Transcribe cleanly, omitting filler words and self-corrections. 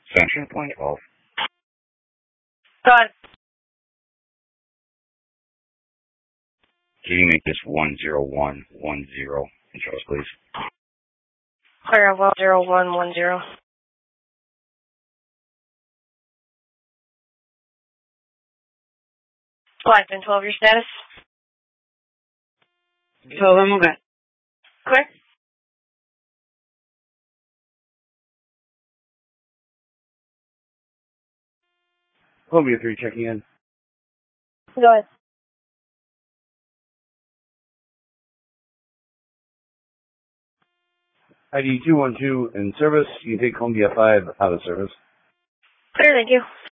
Sanction point 12. Go ahead. Can you make this 10110 in Charles, please? Clear 10110. Live in 12, your status? 12, I'm okay. Clear? Columbia 3 checking in. Go ahead. ID 212 in service. You take Columbia 5 out of service. Clear, thank you.